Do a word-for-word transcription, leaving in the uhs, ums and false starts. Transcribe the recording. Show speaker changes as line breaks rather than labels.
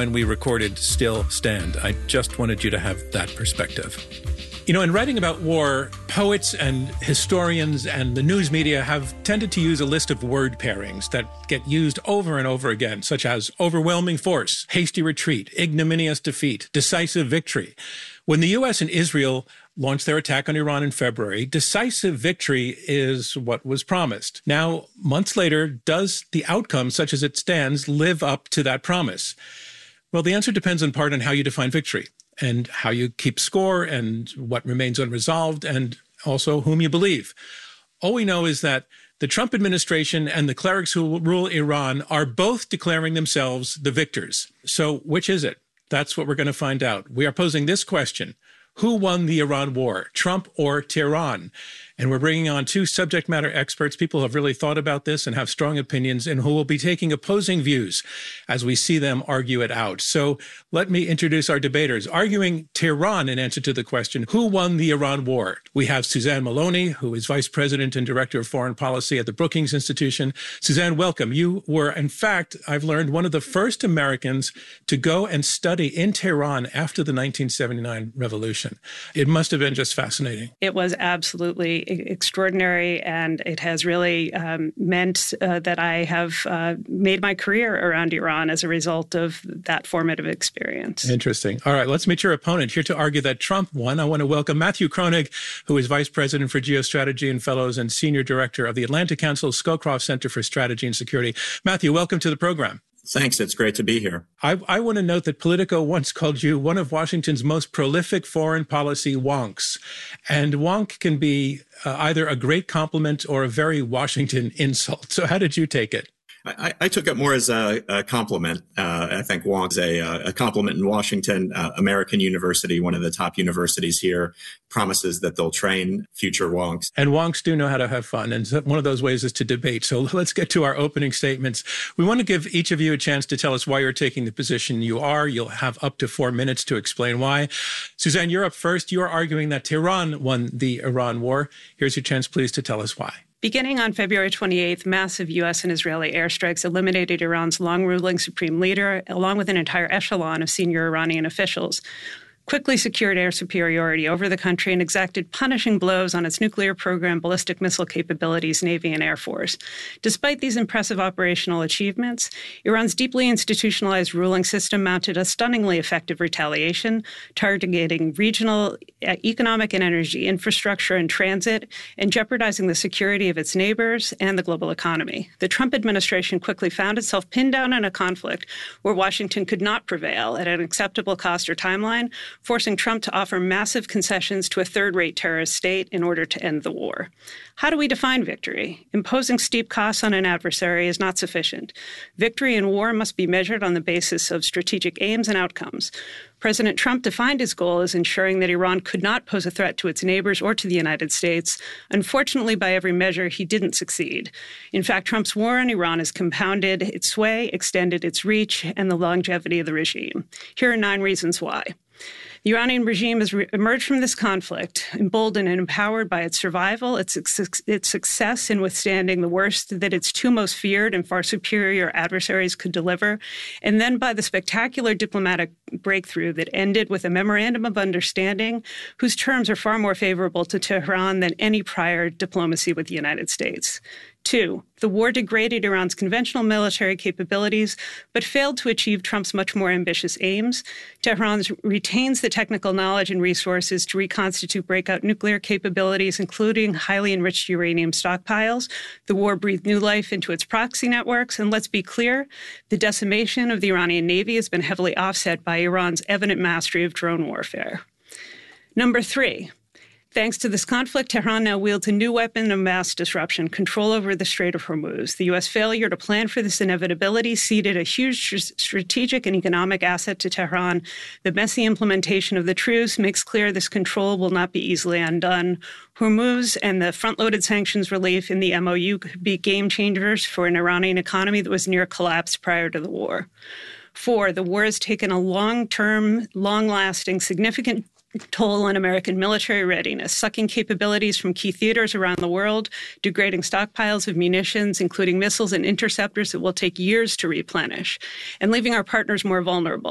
when we recorded still stand. I just wanted you to have that perspective. You know, in writing about war, poets and historians and the news media have tended to use a list of word pairings that get used over and over again, such as overwhelming force, hasty retreat, ignominious defeat, decisive victory. When the U S and Israel launched their attack on Iran in February, decisive victory is what was promised. Now, months later, does the outcome, such as it stands, live up to that promise? Well, the answer depends in part on how you define victory, and how you keep score, and what remains unresolved, and also whom you believe. All we know is that the Trump administration and the clerics who rule Iran are both declaring themselves the victors. So which is it? That's what we're going to find out. We are posing this question: who won the Iran war, Trump or Tehran? And we're bringing on two subject matter experts, people who have really thought about this and have strong opinions, and who will be taking opposing views as we see them argue it out. So let me introduce our debaters. Arguing Tehran in answer to the question, who won the Iran war? We have Suzanne Maloney, who is Vice President and Director of Foreign Policy at the Brookings Institution. Suzanne, welcome. You were, in fact, I've learned, one of the first Americans to go and study in Tehran after the nineteen seventy-nine revolution. It must have been just fascinating.
It was absolutely extraordinary, and it has really um, meant uh, that I have uh, made my career around Iran as a result of that formative experience.
Interesting. All right, let's meet your opponent. Here to argue that Trump won, I want to welcome Matthew Kronig, who is Vice President for Geostrategy and Fellows and Senior Director of the Atlantic Council Scowcroft Center for Strategy and Security. Matthew, welcome to the program.
Thanks. It's great to be here.
I, I want to note that Politico once called you one of Washington's most prolific foreign policy wonks. And wonk can be uh, either a great compliment or a very Washington insult. So how did you take it?
I, I took it more as a, a compliment. Uh, I think wonk's a, a compliment in Washington. Uh, American University, one of the top universities here, promises that they'll train future wonks.
And wonks do know how to have fun. And one of those ways is to debate. So let's get to our opening statements. We want to give each of you a chance to tell us why you're taking the position you are. You'll have up to four minutes to explain why. Suzanne, you're up first. You are arguing that Tehran won the Iran war. Here's your chance, please, to tell us why.
Beginning on February twenty-eighth, massive U S and Israeli airstrikes eliminated Iran's long-ruling supreme leader, along with an entire echelon of senior Iranian officials, quickly secured air superiority over the country, and exacted punishing blows on its nuclear program, ballistic missile capabilities, Navy, and Air Force. Despite these impressive operational achievements, Iran's deeply institutionalized ruling system mounted a stunningly effective retaliation, targeting regional uh, economic and energy infrastructure and transit, and jeopardizing the security of its neighbors and the global economy. The Trump administration quickly found itself pinned down in a conflict where Washington could not prevail at an acceptable cost or timeline, forcing Trump to offer massive concessions to a third-rate terrorist state in order to end the war. How do we define victory? Imposing steep costs on an adversary is not sufficient. Victory in war must be measured on the basis of strategic aims and outcomes. President Trump defined his goal as ensuring that Iran could not pose a threat to its neighbors or to the United States. Unfortunately, by every measure, he didn't succeed. In fact, Trump's war on Iran has compounded its sway, extended its reach, and the longevity of the regime. Here are nine reasons why. The Iranian regime has re- emerged from this conflict emboldened and empowered by its survival, its, its success in withstanding the worst that its two most feared and far superior adversaries could deliver, and then by the spectacular diplomatic breakthrough that ended with a memorandum of understanding whose terms are far more favorable to Tehran than any prior diplomacy with the United States. Two, the war degraded Iran's conventional military capabilities, but failed to achieve Trump's much more ambitious aims. Tehran retains the technical knowledge and resources to reconstitute breakout nuclear capabilities, including highly enriched uranium stockpiles. The war breathed new life into its proxy networks. And let's be clear, the decimation of the Iranian Navy has been heavily offset by Iran's evident mastery of drone warfare. Number three, thanks to this conflict, Tehran now wields a new weapon of mass disruption, control over the Strait of Hormuz. The U S failure to plan for this inevitability ceded a huge strategic and economic asset to Tehran. The messy implementation of the truce makes clear this control will not be easily undone. Hormuz and the front-loaded sanctions relief in the M O U could be game changers for an Iranian economy that was near collapse prior to the war. Four, the war has taken a long-term, long-lasting, significant toll on American military readiness, sucking capabilities from key theaters around the world, degrading stockpiles of munitions, including missiles and interceptors that will take years to replenish, and leaving our partners more vulnerable.